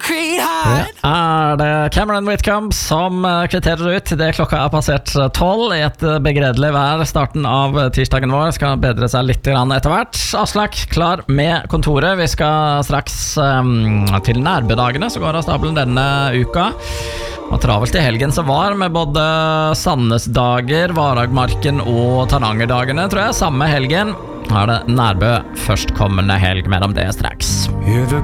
Det Cameron Whitcomb som kvitterer ut det klokka passert 12 i et begredelig vær. Starten av tirsdagen vår skal bedre seg litt etter hvert. Aslak klar med kontoret. Vi skal straks til nærbødagene så går av stabelen denne uka. Og travelt i helgen så var med både Sandnesdager, Varagmarken og Tarangerdagene, tror jeg, samme helgen. Her det Nærbø førstkommende helg, mer om det straks. Hear the